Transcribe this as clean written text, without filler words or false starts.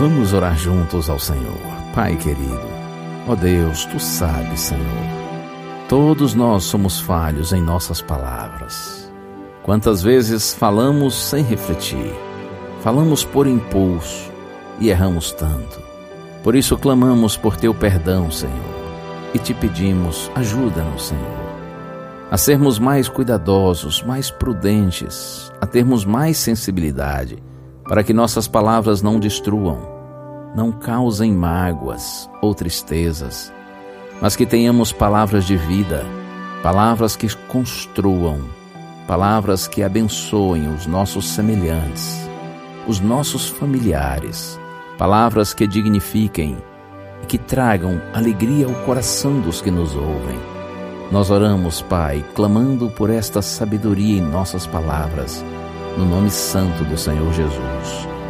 Vamos orar juntos ao Senhor. Pai querido, ó Deus, Tu sabes, Senhor, todos nós somos falhos em nossas palavras. Quantas vezes falamos sem refletir, falamos por impulso e erramos tanto. Por isso clamamos por Teu perdão, Senhor, e Te pedimos, ajuda-nos, Senhor, a sermos mais cuidadosos, mais prudentes, a termos mais sensibilidade, para que nossas palavras não destruam, não causem mágoas ou tristezas, mas que tenhamos palavras de vida, palavras que construam, palavras que abençoem os nossos semelhantes, os nossos familiares, palavras que dignifiquem e que tragam alegria ao coração dos que nos ouvem. Nós oramos, Pai, clamando por esta sabedoria em nossas palavras, no nome santo do Senhor Jesus.